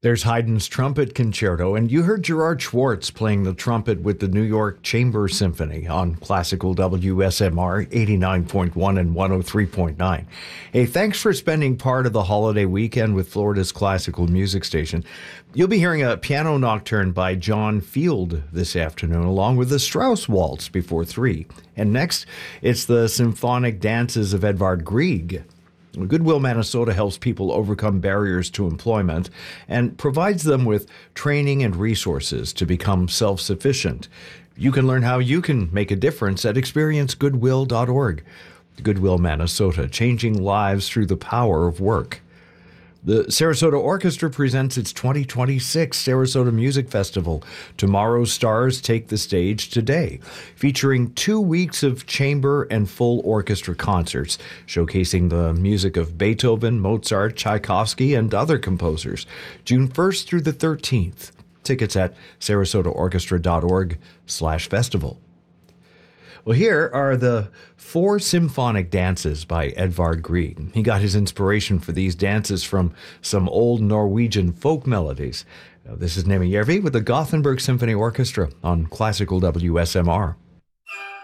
There's Haydn's Trumpet Concerto, and you heard Gerard Schwartz playing the trumpet with the New York Chamber Symphony on classical WSMR 89.1 and 103.9. Hey, thanks for spending part of the holiday weekend with Florida's classical music station. You'll be hearing a piano nocturne by John Field this afternoon, along with the Strauss Waltz before 3. And next, it's the symphonic dances of Edvard Grieg. Goodwill Manitoba helps people overcome barriers to employment and provides them with training and resources to become self-sufficient. You can learn how you can make a difference at experiencegoodwill.org. Goodwill Manitoba, changing lives through the power of work. The Sarasota Orchestra presents its 2026 Sarasota Music Festival. Tomorrow's stars take the stage today, featuring 2 weeks of chamber and full orchestra concerts, showcasing the music of Beethoven, Mozart, Tchaikovsky, and other composers. June 1st through the 13th. Tickets at sarasotaorchestra.org/festival. Well, here are the 4 symphonic dances by Edvard Grieg. He got his inspiration for these dances from some old Norwegian folk melodies. This is Nemi Järvi with the Gothenburg Symphony Orchestra on Classical WSMR.